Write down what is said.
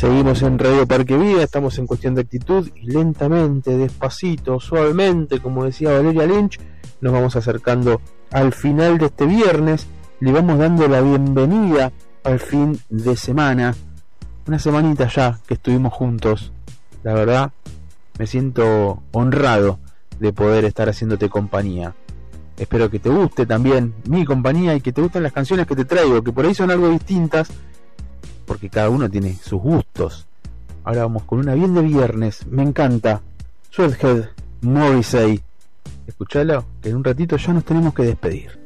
Seguimos en Radio Parque Vida, estamos en Cuestión de Actitud y lentamente, despacito, suavemente, como decía Valeria Lynch, nos vamos acercando al final de este viernes. Le vamos dando la bienvenida al fin de semana. Una semanita ya que estuvimos juntos. La verdad, me siento honrado de poder estar haciéndote compañía. Espero que te guste también mi compañía y que te gusten las canciones que te traigo, que por ahí son algo distintas, porque cada uno tiene sus gustos. Ahora vamos con una bien de viernes, me encanta. Sweathead, Morrissey. Escuchalo, que en un ratito ya nos tenemos que despedir.